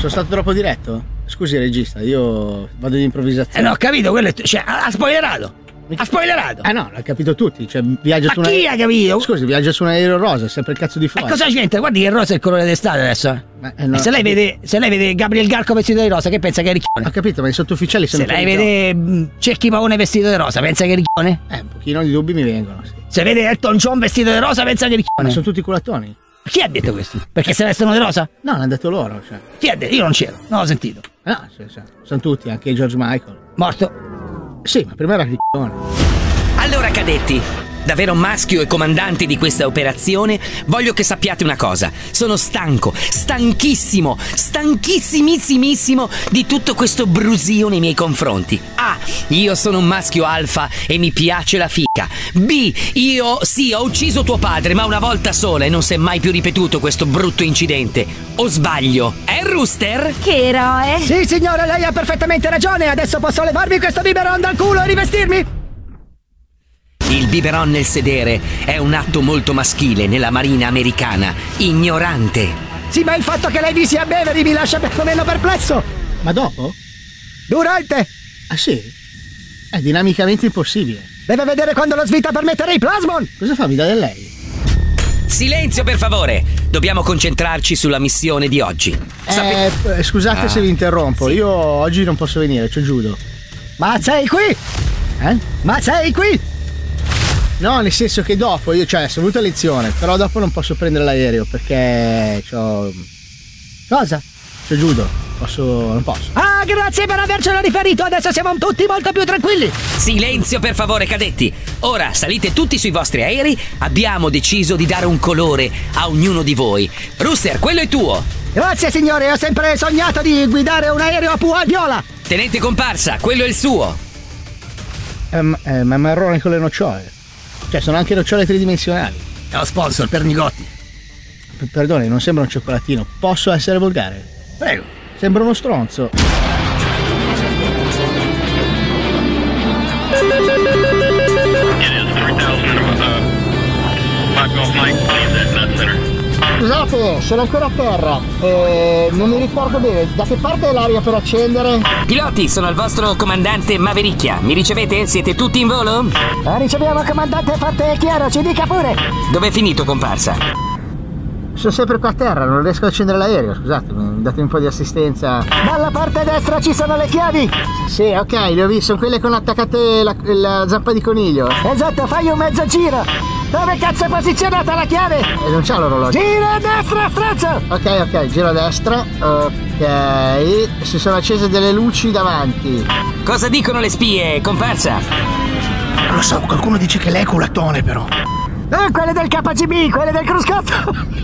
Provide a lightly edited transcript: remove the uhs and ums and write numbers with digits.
Sono stato troppo diretto? Scusi regista, io vado di improvvisazione. No, ho capito, quello è cioè, ha spoilerato. Ha spoilerato! No, l'ha capito tutti. Cioè, viaggio su Ma chi ha capito? Scusi, viaggio su un aereo rosa, è sempre il cazzo di fuori. E cosa c'entra? Guardi che il rosa è il colore d'estate adesso. No. Se lei vede Gabriel Garco vestito di rosa, che pensa che è ricchione? Ho capito, ma i sottufficiali sono. Se lei vede Cecchi Pavone vestito di rosa, pensa che è ricchione? Un pochino di dubbi mi vengono, sì. Se vede Elton John vestito di rosa, pensa che è ricchione? Ma sono tutti culattoni. Chi ha detto questo? Perché se vestono di rosa? No, l'hanno detto loro, cioè. Chi ha detto? Io non c'ero, non l'ho sentito. No, sì. Sono tutti, anche George Michael. Morto? Sì, ma prima era ricchione. Allora cadetti, da vero maschio e comandante di questa operazione, voglio che sappiate una cosa. Sono stanco, stanchissimo, stanchissimissimissimo di tutto questo brusio nei miei confronti. A. Io sono un maschio alfa e mi piace la fica. B. Io, sì, ho ucciso tuo padre, ma una volta sola e non si è mai più ripetuto questo brutto incidente. O sbaglio? Rooster? Che eroe! Sì, signore, lei ha perfettamente ragione. Adesso posso levarmi questo biberon dal culo e rivestirmi? Il biberon nel sedere è un atto molto maschile nella marina americana, ignorante. Sì, ma il fatto che lei vi sia beveri mi lascia perlomeno perplesso. Ma dopo? Durante? Ah sì? È dinamicamente impossibile. Deve vedere quando la svita per mettere i plasmon. Cosa fa? Mi dà del lei? Silenzio per favore, dobbiamo concentrarci sulla missione di oggi. Scusate se vi interrompo, io oggi non posso venire, c'ho judo. Ma sei qui? Ma sei qui? No, nel senso che dopo io, sono venuto a lezione, però dopo non posso prendere l'aereo perché Cosa? c'ho judo, non posso. Ah, grazie per avercelo riferito, adesso siamo tutti molto più tranquilli. Silenzio per favore cadetti. Ora salite tutti sui vostri aerei, abbiamo deciso di dare un colore a ognuno di voi. Rooster, quello è tuo. Grazie signore, ho sempre sognato di guidare un aereo a pua viola. Tenente comparsa, quello è il suo. Ma marrone con le nocciole. Sono anche nocciole tridimensionali. È lo sponsor per Nigotti. Perdoni, non sembra un cioccolatino. Posso essere volgare? Prego. Sembra uno stronzo. Scusate, sono ancora a terra. Non mi ricordo bene. Da che parte è l'aria per accendere? Piloti, sono il vostro comandante Mavericchia. Mi ricevete? Siete tutti in volo? La riceviamo, comandante, forte e chiaro, ci dica pure. Dove è finito, comparsa? Sono sempre qua a terra, non riesco ad accendere l'aereo, scusatemi, datemi un po' di assistenza. Dalla parte destra ci sono le chiavi. Sì, ok, le ho viste, sono quelle con attaccate la zappa di coniglio. Esatto, fai un mezzo giro. Dove cazzo è posizionata la chiave? E non c'ha l'orologio. Giro a destra, strazzo. Ok, giro a destra. Ok, si sono accese delle luci davanti. Cosa dicono le spie, comparsa? Non lo so, qualcuno dice che lei è culattone però. Quelle del KGB, quelle del cruscotto.